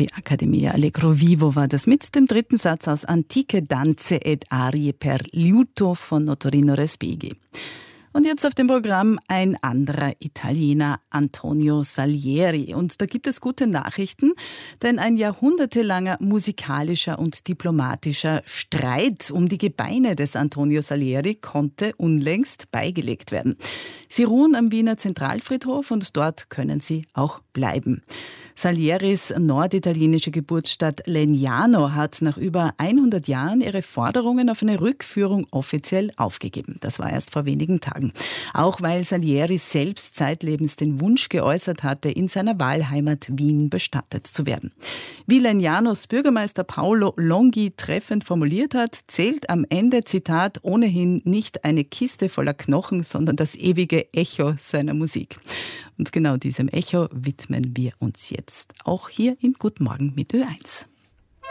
Die Accademia Allegro Vivo war das mit dem dritten Satz aus Antiche Danze ed Arie per Liuto von Notorino Respighi. Und jetzt auf dem Programm ein anderer Italiener, Antonio Salieri. Und da gibt es gute Nachrichten, denn ein jahrhundertelanger musikalischer und diplomatischer Streit um die Gebeine des Antonio Salieri konnte unlängst beigelegt werden. Sie ruhen am Wiener Zentralfriedhof und dort können sie auch bleiben. Salieris norditalienische Geburtsstadt Legnano hat nach über 100 Jahren ihre Forderungen auf eine Rückführung offiziell aufgegeben. Das war erst vor wenigen Tagen. Auch weil Salieri selbst zeitlebens den Wunsch geäußert hatte, in seiner Wahlheimat Wien bestattet zu werden. Wie Legnanos Bürgermeister Paolo Longhi treffend formuliert hat, zählt am Ende, Zitat, ohnehin nicht eine Kiste voller Knochen, sondern das ewige Echo seiner Musik. Und genau diesem Echo widmen wir uns jetzt, auch hier in Guten Morgen mit Ö1.